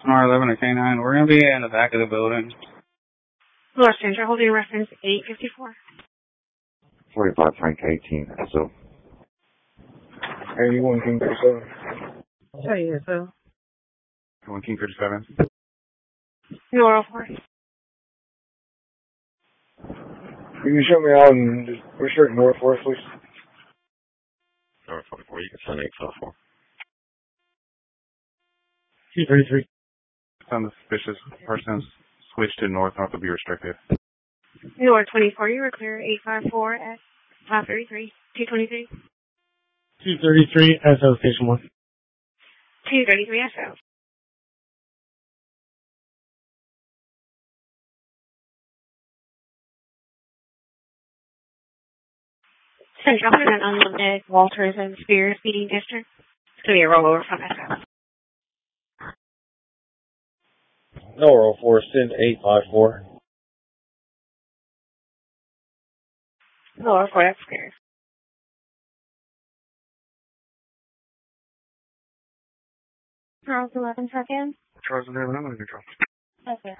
R11 or K9. We're going to be in the back of the building. North Central, holding reference 854. 45 Frank 18, SO. 81 King 37. Sorry, SO. 1 King 37. North 4. You can show me out and just restrict north for us, please. North 44, you can send 854. 233. Some suspicious persons switch to north will be restricted. North 24, you were clear 854 at 533. 223. 233, SO Station 1. 233 SO. Central and Unlimited, Walters and Spears Feeding District. It's going to be a rollover from SO. North 4, send 854. North 4, that's Spears. Charles 11 seconds. Charles 11, I'm under control. Okay.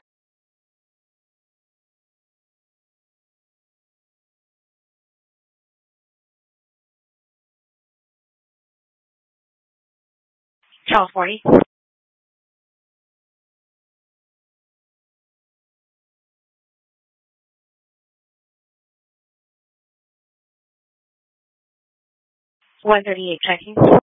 Charles 40. $138 checking.